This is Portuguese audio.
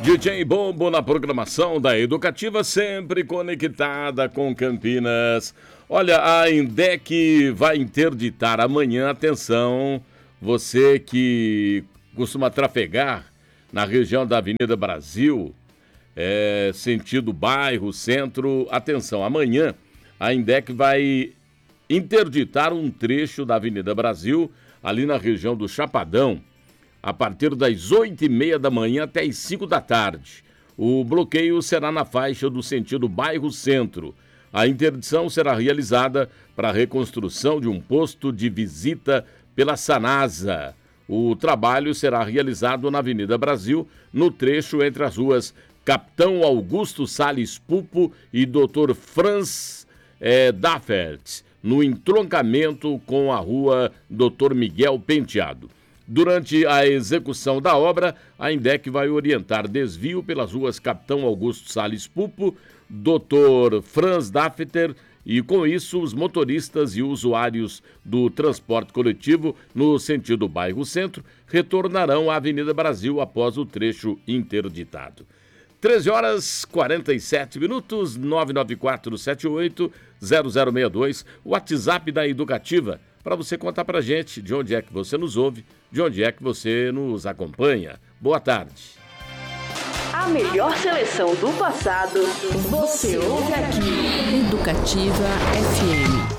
DJ Bombo na programação da Educativa, sempre conectada com Campinas. Olha, a INDEC vai interditar amanhã, atenção, você que costuma trafegar na região da Avenida Brasil, sentido bairro, centro, atenção, amanhã a INDEC vai interditar um trecho da Avenida Brasil, ali na região do Chapadão, a partir das 8h30 da manhã até as 5 da tarde. O bloqueio será na faixa do sentido bairro-centro. A interdição será realizada para a reconstrução de um posto de visita pela Sanasa. O trabalho será realizado na Avenida Brasil, no trecho entre as ruas Capitão Augusto Salles Pupo e Dr. Franz Daffert, no entroncamento com a rua Dr. Miguel Penteado. Durante a execução da obra, a INDEC vai orientar desvio pelas ruas Capitão Augusto Salles Pupo, Dr. Franz Daffter e, com isso, os motoristas e usuários do transporte coletivo no sentido bairro-centro retornarão à Avenida Brasil após o trecho interditado. 13h47, 994780062, o WhatsApp da Educativa, para você contar pra gente de onde é que você nos ouve, de onde é que você nos acompanha. Boa tarde. A melhor seleção do passado, você ouve aqui. Educativa FM.